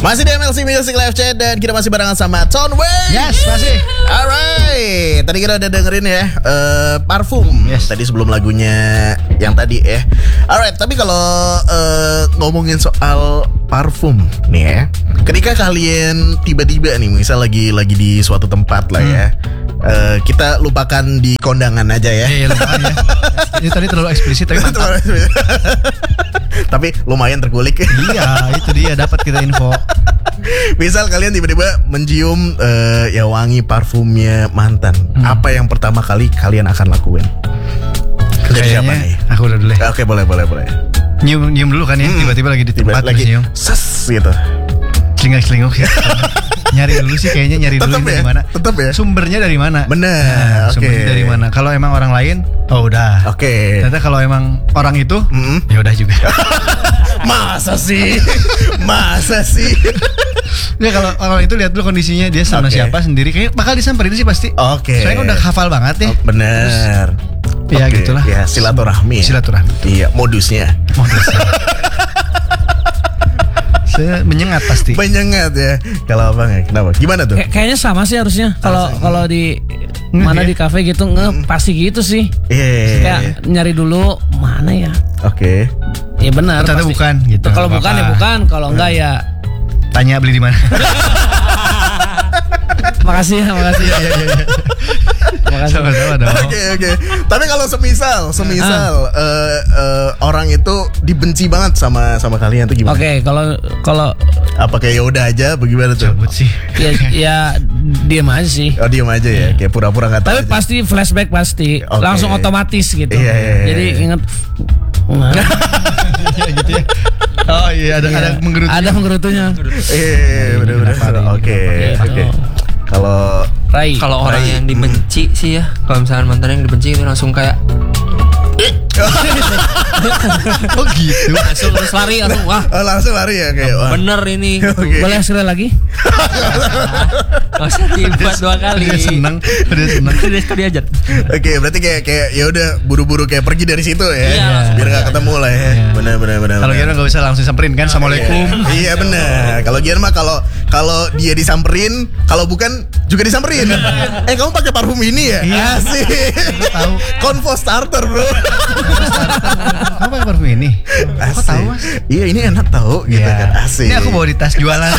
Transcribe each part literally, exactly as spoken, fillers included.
Masih di M L C Music Live Chat dan kita masih barengan sama Tone Way. Yes, masih. Alright, tadi kita udah dengerin ya uh, Parfum. Yes. Tadi sebelum lagunya yang tadi ya. Alright, tapi kalau uh, ngomongin soal parfum nih ya, ketika kalian tiba-tiba nih, misal lagi lagi di suatu tempat lah ya, hmm. uh, kita lupakan di kondangan aja ya. Iya, lupakan ya. Ini tadi terlalu eksplisit tapi mantap. Tapi lumayan terkulik. Iya, itu dia, dapat kita info. Misal kalian tiba-tiba mencium uh, ya wangi parfumnya mantan, hmm. apa yang pertama kali kalian akan lakuin? Dari siapa nih? Aku udah dulu ya. Oke, boleh, boleh, boleh. Nyium, nyium dulu kan ya, hmm. tiba-tiba lagi di tempat lagi nyium. Ses gitu. Celingak-celinguk ya. Nyari dulu sih kayaknya, nyari dulu ya? dari mana. Tetap ya. Sumbernya dari mana? Benar. Nah, okay. Sumbernya dari mana? Kalau emang orang lain, oh udah. Oke. Okay. Ternyata kalau emang orang itu, mm-hmm. ya udah juga. Masa sih? Masa sih? Ya kalau orang itu lihat dulu kondisinya, dia sama okay. siapa sendiri, kayak bakal disamperin sih pasti. Oke. Okay. Soalnya kan udah hafal banget ya. Oh, bener. Terus, ya okay. gitulah. Ya silaturahmi. Silaturahmi. Iya, modusnya. Modusnya. Saya menyengat pasti. Menyengat ya. Kalau abang ya, kenapa? Gimana tuh? Kay- kayaknya sama sih harusnya. Kalau kalau di mm, mana ya? di kafe gitu nge mm. pasti gitu sih. Iya. Yeah, yeah, kayak yeah. nyari dulu mana ya. Oke. Okay. Ya benar. Ternyata bukan gitu. Kalau bukan ya bukan. Kalau enggak ya tanya beli di mana. Makasih ya, makasih ya. Makasih. Sama-sama dong. Oke, oke. Tapi kalau semisal, semisal ah. uh, uh, orang itu dibenci banget sama sama kalian tuh gimana? Oke, okay, kalau kalau apa kayak ya udah aja, bagaimana tuh? Cabut sih. Ya, ya diam aja sih. Oh, diam aja ya, kayak pura-pura nggak tahu. Tapi aja. Pasti flashback pasti, okay. langsung otomatis gitu. Iya, iya, iya. Jadi inget. Nah. gitu ya. Oh iya, ada iya. ada menggerutunya. Ada menggerutunya. Eh, benar-benar. Oke, oke. Kalau Rai, kalau orang yang dibenci hmm. sih ya, kalau misalnya mantan yang dibenci itu langsung kayak oh gitu. Langsung terus lari langsung wah. Oh, langsung lari ya kayak wah. Bener ini. Okay. Boleh sekali lagi? Gak usah dibuat dua kali. Dia seneng, dia seneng. Dia diajak. Oke, berarti kayak kayak ya udah buru-buru kayak pergi dari situ ya. Iya, biar enggak ketemu lah ya. Benar benar benar. Kalau Gian enggak usah langsung samperin kan, assalamualaikum. Iya benar. Kalau Gian mah kalau kalau dia disamperin, kalau bukan juga disamperin. Eh, kamu pakai parfum ini ya? Iya sih. Tahu. Convo starter, bro. Kamu pakai parfum ini? Kok tahu, Mas? Iya, ini enak tahu gitu ya. kan. Asik. Ini aku bawa di tas jualan.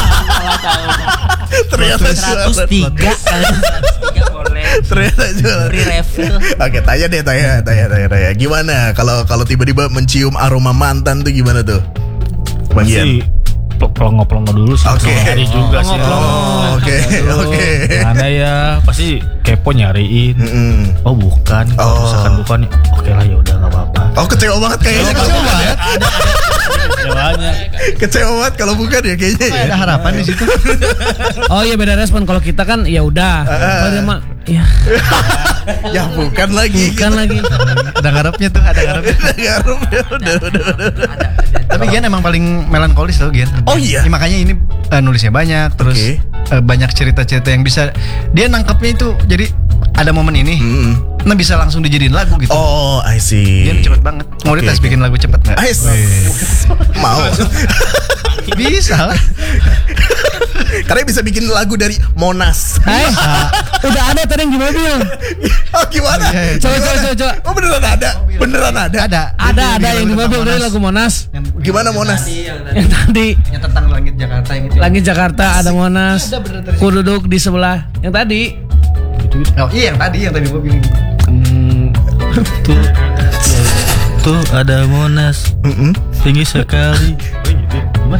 Ternyata seratus tiga seratus tiga boleh. Ternyata jualan. Free refill. Oke, tanya deh, tanya, tanya, tanya, tanya. Gimana kalau kalau tiba-tiba mencium aroma mantan tuh gimana tuh? Bang Gian? Pelongo-pelongo dulu sih. Oke. Nyari juga sih. Oke, oke. Mana ya? Pasti kepo nyariin. Mm-mm. Oh bukan. Kalau oh. misalkan bukan, oke lah ya udah nggak apa-apa. Oh kecewa banget kayaknya kalau bukan. Kecewanya. Kecewa banget kalau bukan ya kayaknya. Ya. Ada harapan di situ. Oh iya, beda respon. Kalau kita kan ya udah. Kalau dia mah ya. Ya bukan lagi. Bukan lagi. Ada ngarepnya tuh, ada ngarepnya. Ada ngarepnya. Udah, udah, udah. Tapi Gian emang paling melankolis tau Gian. Oh iya. Ya, makanya ini uh, nulisnya banyak, terus okay. uh, banyak cerita-cerita yang bisa dia nangkepnya itu. Jadi ada momen ini, mm-hmm. nah bisa langsung dijadiin lagu gitu. Oh, I see. Dia cepet banget. Mau okay, dites okay. bikin lagu cepet nggak? Mau. Bisa lah. Karena bisa bikin lagu dari Monas. Hai, udah ada tadi yang di mobil. Oh gimana? Coba coba coba coba. Oh beneran ada? Beneran ada? Ada. Ada ada yang di mobil dari lagu Monas. Gimana Monas? Yang tadi. Yang tentang langit Jakarta yang itu. Langit Jakarta ada Monas. Ku duduk di sebelah. Yang tadi. Oh iya yang tadi yang tadi gua bilang. Hmm, tuh, tuh ada Monas. Mm-mm. Tinggi sekali. Oh gitu. Gimana?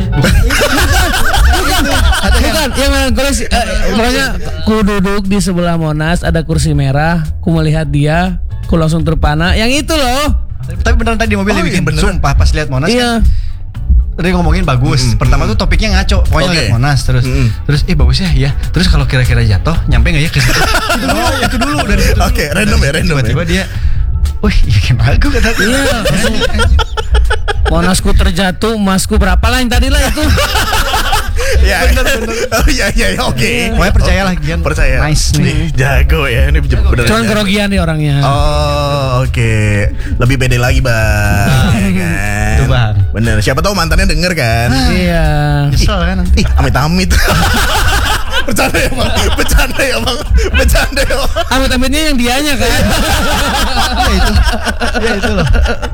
Bukan, yang melankolis eh, pokoknya ku duduk di sebelah Monas, ada kursi merah, ku melihat dia, ku langsung terpana. Yang itu loh. Tapi beneran tadi di mobil oh, dia bikin iya, sumpah pas lihat Monas. Iya. Kan, dia ngomongin bagus. Mm-hmm. Pertama tuh topiknya ngaco, pokoknya okay. lihat Monas terus. Mm-hmm. Terus eh bagus ya, ya. Terus kalau kira-kira jatuh, nyampe enggak ya ke situ? Itu dulu, itu dulu dari situ. Oke, okay, random ya, random. Tiba-tiba ya. dia wih, bikin lagu kata dia. Iya. Monasku terjatuh, emasku berapa lah yang tadi lah itu. Ya, bener, bener. Oh iya iya iya, oke. Pokoknya percayalah Gian. Percaya. Nice nih. Jago ya ini bener. Cuman kerogian nih orangnya. Oh oke, lebih pede lagi bang. Ya kan? Itu, Bang. Bener. Siapa tahu mantannya denger kan? Iya. Nyesel kan nanti. Ih, amit-amit. Bercanda ya bang, bercanda ya bang, bercanda ya bang. Amit-amitnya yang dianya kan. Ya itu. Ya itu loh.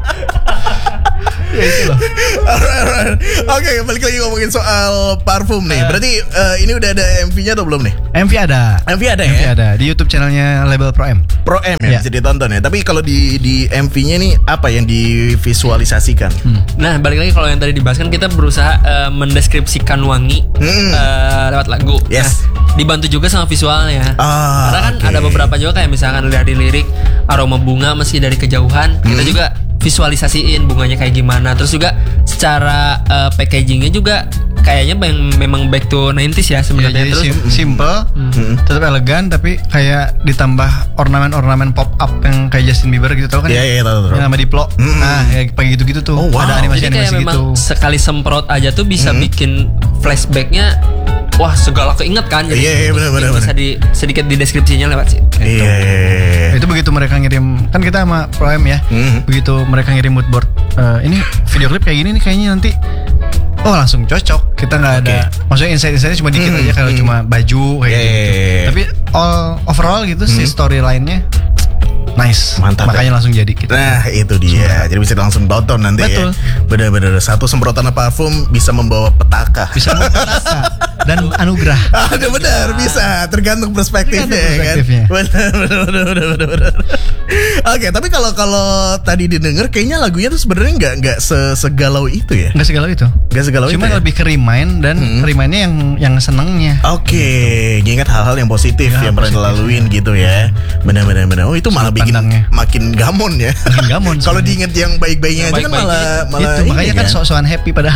Ya itu loh. Alright, alright. Oke, balik lagi ngomongin soal parfum nih. Berarti uh, ini udah ada M V-nya atau belum nih? M V ada. M V ada M V ya? ada di YouTube channelnya Label Pro M. Pro M ya, Ya. bisa ditonton ya. Tapi kalau di di M V-nya nih apa yang divisualisasikan? Hmm. Nah, balik lagi kalau yang tadi dibahas kan kita berusaha eh, mendeskripsikan wangi Hmm. eh, lewat lagu. Yes. Nah, dibantu juga sama visualnya. Ah, Karena kan oke. ada beberapa juga kayak misalkan lihat di lirik aroma bunga meski dari kejauhan, kita Hmm. juga visualisasiin bunganya kayak gimana. Terus juga secara eh, packagingnya juga kayaknya bang- memang back to nineties ya Ya, sebenarnya. jadi Terus sim- simple, Hmm. tetap elegan, tapi kayak ditambah ornamen-ornamen pop up yang kayak Justin Bieber gitu, tau kan? Iya iya tahu tahu. Yang nama Diplo. Hmm. Nah, kayak kayak gitu-gitu tuh. Oh, wow. Ada jadi animasi-animasi kayak gitu. memang sekali semprot aja tuh bisa Hmm. bikin flashbacknya. Wah, segala keinget kan. Jadi Iya, iya, benar, benar, bisa benar. di, sedikit di deskripsinya lewat sih. Iya. Nah, itu begitu mereka ngirim, kan kita sama Pro M ya. Hmm. Begitu mereka ngirim mood board, eh, ini video klip kayak gini nih kayaknya nanti. Oh langsung cocok. Kita nggak ada, maksudnya insight-insightnya cuma dikit Hmm, aja kalau hmm. cuma baju kayak Iya, gitu. iya, iya. Tapi all overall gitu si storyline-nya nice. Mantap, Makanya ya. langsung jadi gitu. Nah itu dia. Jadi bisa langsung tonton nanti Betul. ya. Bener-bener satu semprotan parfum bisa membawa petaka. Bisa memperkasa dan anugerah. Ada benar bisa tergantung perspektifnya, Tergantung ya perspektifnya. kan. Benar benar benar benar benar. benar. Oke, tapi kalau kalau tadi didengar kayaknya lagunya tuh sebenarnya nggak nggak se- segalau itu ya. Nggak segalau itu. Nggak segalau Cuma itu. ya? lebih ke remind dan Hmm. remind-nya yang yang senengnya. Oke, ingat hal-hal yang positif Ya, yang pernah positif, dilaluin gitu ya. Benar-benar benar. Oh itu malah Sudut bikin pandangnya. makin gamon ya. Makin gamon Kalau sebenarnya. diinget yang baik-baiknya aja kan Baik-baik malah malah Itu ini makanya kan sok-sokan happy padahal.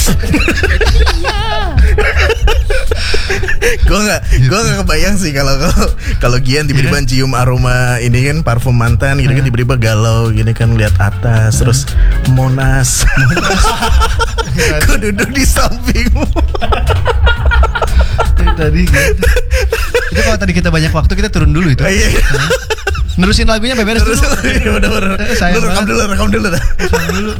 gue nggak gue nggak kebayang sih kalau kalau kalau Gian tiba-tiba cium aroma ini kan parfum mantan gitu kan tiba-tiba galau gini kan lihat atas terus Monas gue duduk di sampingmu. Tadi gitu. Itu kalau tadi kita banyak waktu kita turun dulu itu. Oh, iya. Nerusin lagunya beberes Terus dulu. bener-bener Eh, sayang Lu rekam banget. dulu rekam dulu dah. dulu.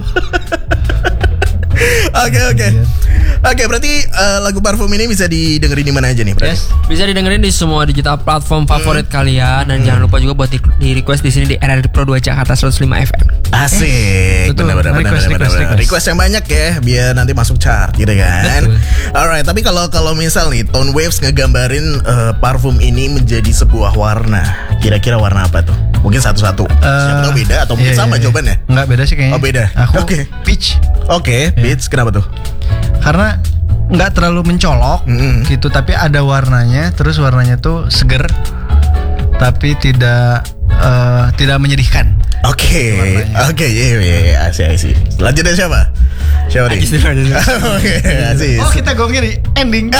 Oke oke oke berarti eh, lagu parfum ini bisa didengerin di mana aja nih berarti? Yes. Bisa didengerin di semua digital platform favorit kalian dan jangan lupa juga buat di, di request di sini di R R Pro dua Jakarta seratus lima F M. Asik, Betul. benar-benar benar Request, benar request, benar. request. Request yang banyak ya, biar nanti masuk chart gitu kan. Alright, tapi kalau kalau misal nih Tone Waves ngegambarin eh, parfum ini menjadi sebuah warna, kira-kira warna apa tuh? Mungkin satu-satu. Siapa tahu beda atau mungkin Iya, sama iya, iya. jawabannya? Enggak beda sih kayaknya. Oh, beda. Aku Oke. peach Oke, Beats, kenapa tuh? karena nggak terlalu mencolok Mm-mm. gitu, tapi ada warnanya. Terus warnanya tuh seger, tapi tidak eh, tidak menyedihkan. Oke, oke, iya, iya, iya, asik, asik. Lanjutnya siapa? Siapa nih? Ajis dulu, Ajis dulu. Oke, Aziz. Oh kita gongnya di ending.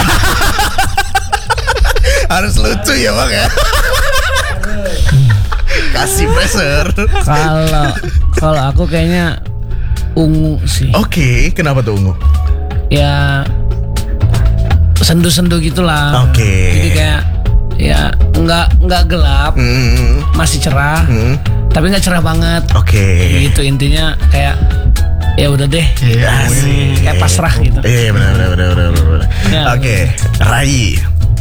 Harus lucu ya bang ya. Kasih pressure. Kalau kalau aku kayaknya ungu sih. Oke, kenapa tuh ungu? Ya sendu-sendu gitulah. Oke. Jadi kayak ya nggak nggak gelap, Hmm, masih cerah, hmm. tapi nggak cerah banget. Oke. Gitu intinya kayak ya udah deh. Asik. Kayak pasrah gitu. Iya benar benar benar benar. benar. Ya, Oke, Rai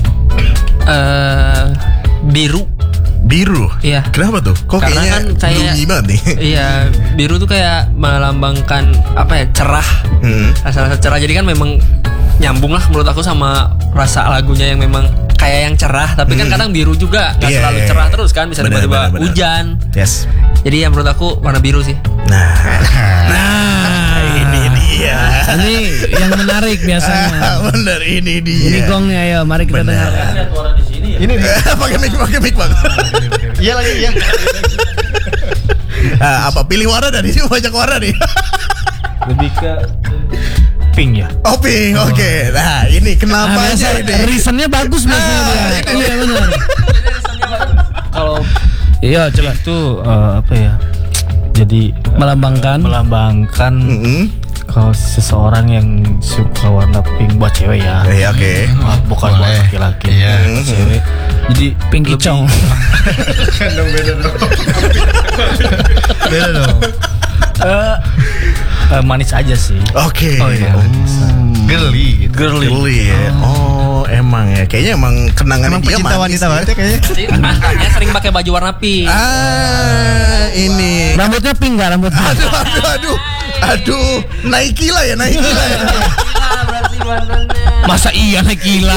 Eh, biru. biru. Iya. Kenapa tuh? Kok Karena kayaknya kan kayak- gloomy banget nih? Iya, biru tuh kayak melambangkan apa ya, cerah. Hmm. Rasa-rasa cerah. Jadi kan memang nyambung lah menurut aku sama rasa lagunya yang memang kayak yang cerah. Tapi kan Hmm. kadang biru juga nggak Iya, selalu iya, cerah iya. terus kan. Bisa Benar, tiba-tiba benar, benar. hujan. Yes. Jadi ya menurut aku warna biru sih. Nah, Nah, ini dia. ini yang menarik biasanya. Bener ini dia. Ini gongnya, ayo mari kita Benar. dengarkan. Ini dia. pakai mic, pakai mic bang. Iya lagi iya. Ah, apa pilih warna dari ini banyak warna nih. Lebih ke pink ya. Oh pink, oke. Nah ini Ah, kenapa biasa ini? reasonnya bagus biasanya Ah, dia. ini Iya benar. Kalau Iya coba itu eh, apa ya? Jadi eh, melambangkan. melambangkan Mm-mm. Kalau seseorang yang suka warna pink buat cewek ya. Iya, oke. Ah, bukan buat Boleh. laki-laki. Iya. Buat cewek. Jadi Pinky lebih- Chong. Beda dong. Eh, eh, manis aja sih. Oke. Oh iya. Hmm. Girly gitu. Girly. Girly ya. Oh, emang ya. Kayaknya emang kenangan Emang dia pecinta manis wanita ya. banget ya kayaknya. Jadi mantannya sering pakai baju warna pink. Ah, ini. Rambutnya pink nggak rambutnya? Aduh, aduh, aduh. Aduh, Nike lah ya, Nike lah ya. Berarti mantannya. Masa iya naik gila?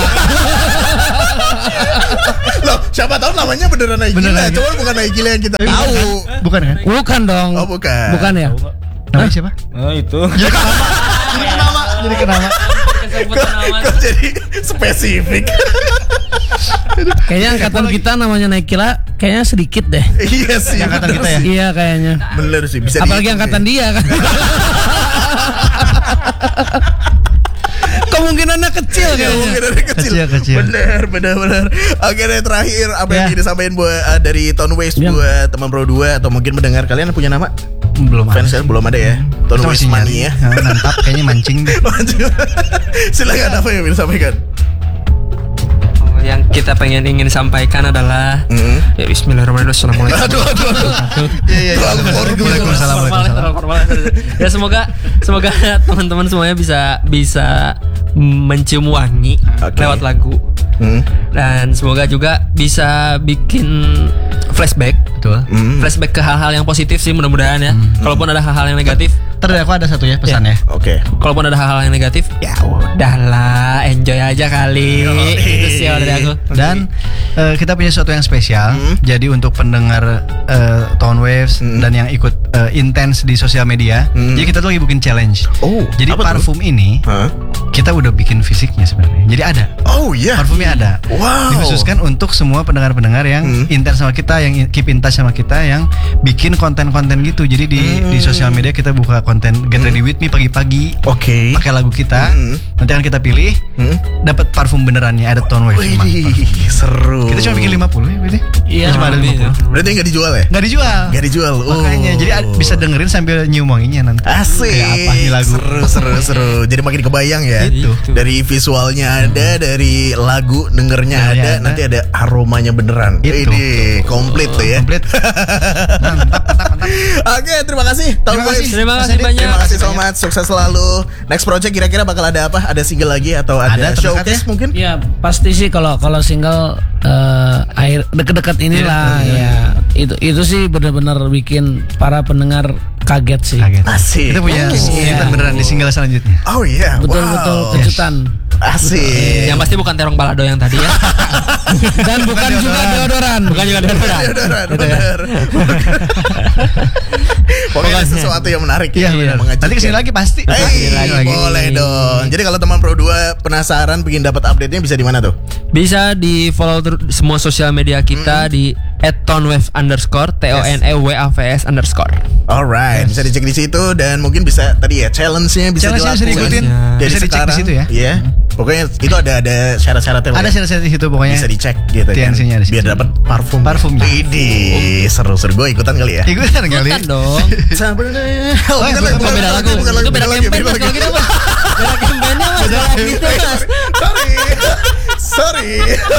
Loh, siapa tahu namanya beneran Nike Beneran lah. Nike. Cuma bukan Nike lah yang kita tahu. Bukan kan? Bukan dong. Oh, bukan. Bukan ya? Namanya siapa? Oh itu. Jadi kenapa? Jadi kenapa? Kesebut Kok, nama. kok jadi spesifik? Kayaknya angkatan kita namanya naik gila kayaknya sedikit deh. Iya sih, Angkatan bener kita ya? sih. Iya kayaknya. Bener sih, bisa Apalagi dihitung angkatan ya. dia kan. Kemungkinannya kecil Ya, kayaknya. mungkin dari kecil. Kecil, kecil. Bener, bener, bener. Oke deh, terakhir apa yang Ya. ingin disampaikan buat uh, dari Tone Waves Ya. buat teman Pro dua atau mungkin mendengar kalian punya nama? Belum ada. Fansnya belum ada ya. Tone Kita Waves masih nyari. Mania. Ya, mantap kayaknya mancing deh. Silakan apa yang ingin disampaikan? Oh, yang kita pengen ingin sampaikan adalah Hmm. ya Bismillahirrahmanirrahim. Assalamualaikum. Aduh, aduh, aduh. Iya, iya. Waalaikumsalam. Formal, Waalaikumsalam. formal. Ya semoga semoga teman-teman semuanya bisa bisa mencium wangi Oke. lewat lagu Hmm. dan semoga juga bisa bikin flashback Betul. Hmm. flashback ke hal-hal yang positif sih mudah-mudahan ya. Kalaupun ada hal-hal yang negatif, Ntar aku ada satu ya pesannya. Oke. kalaupun ada hal-hal yang negatif, ya udahlah, enjoy aja kali. Itu sih kalau dari aku. Dan eh, kita punya sesuatu yang spesial. Hmm. Jadi untuk pendengar eh, Tone Waves Hmm. dan yang ikut eh, intens di sosial media, Hmm. jadi kita tuh lagi bikin challenge. Oh, Jadi apa tuh? parfum ini Hah? kita udah bikin fisiknya sebenarnya. Jadi ada. Oh iya. Parfumnya ada. Wow. Dikhususkan untuk semua pendengar-pendengar yang Hmm. intens sama kita, yang keep in touch sama kita, yang bikin konten-konten gitu. Jadi di di sosial media kita buka konten Get Ready With Me pagi-pagi, Oke. pakai lagu kita. Hmm. Nanti akan kita pilih, Hmm. dapat parfum benerannya, ada Tone Waves. semua parfum. Wih, seru. Kita cuma bikin lima puluh ya berarti? Iya, Cuma ada lebih, lima puluh. Berarti nggak dijual ya? Nggak dijual. Nggak dijual. Oh. Makanya jadi a- bisa dengerin sambil nyium wanginya nanti. Asik. Kayak apa nih lagu? Seru, seru, seru. Jadi makin kebayang ya. Gitu. Dari visualnya ada, dari lagu dengernya ada, Dengernya ada. nanti ada aromanya beneran. Itu. Ini komplit tuh ya. Komplit. Mantap, mantap, mantap. Oke, terima kasih. Tone Terima Waves. kasih. Terima Mas kasih Edi. banyak. Terima kasih so much. Sukses selalu. Next project kira-kira bakal ada apa? Ada single lagi atau ada, Ada, terdekat showcase ya? mungkin? Ya pasti sih kalau kalau single eh, akhir deket-deket inilah ya itu itu sih benar-benar bikin para pendengar kaget sih. Kaget. Asik. Kita punya Oh. kejutan beneran di single selanjutnya. Oh iya. Betul-betul Wow. kejutan. Asik. Yang pasti bukan terong balado yang tadi ya. Dan bukan juga deodoran. Bukan juga deodoran. Beneran, bener. Pokoknya sesuatu yang menarik Iya ya, benar. mengejutkan. Nanti kesini lagi pasti. Hey, Lagi. boleh dong. Jadi kalau teman Pro dua penasaran pengen dapat update-nya bisa di mana tuh? Bisa di follow ter- semua sosial media kita di at tonewave underscore T O N E W A V S underscore. Alright, bisa dicek di situ dan mungkin bisa tadi ya challenge-nya bisa Challenge-nya bisa dilakukan diikutin. dari Bisa dicek di sekarang. situ ya. Iya. Pokoknya itu ada ada syarat-syaratnya. Ada ya. syarat-syarat di situ pokoknya. Bisa dicek gitu kan. T N C-nya di situ. Biar dapat parfum. Parfumnya. Widih, seru-seru gue ikutan kali ya. Ikutan kali. Ikutan dong. Sabarnya. Oh, Oh, bukan bukan, lagi, Oh, beda lagu. bukan lagi, Itu beda lagi, campaign mas lagi. kalau gitu mas. Beda campaignnya mas. Kalau gitu mas. Sorry. Sorry.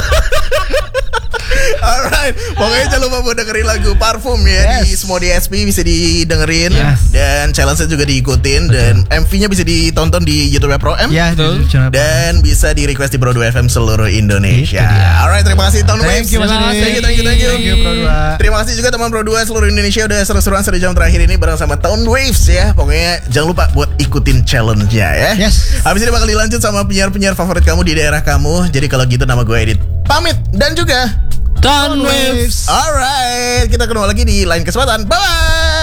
Alright, pokoknya jangan lupa buat dengerin lagu Parfum ya di Yes. semua D S P bisa didengerin Yes. dan challenge-nya juga diikutin dan M V-nya bisa ditonton di YouTube Pro M Ya, Betul. di channel- dan bisa di request di Pro dua F M seluruh Indonesia. Itu dia. Alright, terima kasih Tone Thank Waves. you, Mas Terima Edi. kasih, Thank you, thank you, thank you. Thank you, Pro dua. Terima kasih juga teman Pro dua seluruh Indonesia udah seru-seruan satu jam terakhir ini bareng sama Tone Waves ya. Pokoknya jangan lupa buat ikutin challenge-nya ya. Yes. Habis ini bakal dilanjut sama penyiar-penyiar favorit kamu di daerah kamu. Jadi kalau gitu nama gue Edit pamit dan juga Tone Waves. Alright, kita ketemu lagi di lain kesempatan. Bye bye.